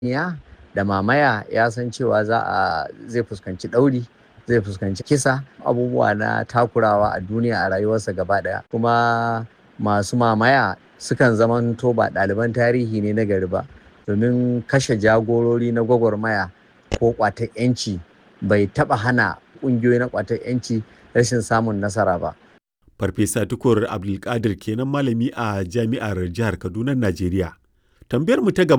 ya da mamaya ya san cewa zai fuskanci ɗauri, zai fuskanci kisa, abubuwa na takurawa a duniya a rayuwarsa gaba ɗaya. Kuma masu mamaya sukan zamanto ba ɗaliban tarihi ne na gari ba, domin kashe jagorori na gwagwarmaya ko ƙwatar 'yanci bai taɓa hana ƙungiyoyi na ƙwatar 'yanci rashin samun nasara ba. Farfesa Tukur Abdulkadir kenan malami a jami'ar jihar Kaduna, Najeriya. Tambayar mu ta gaba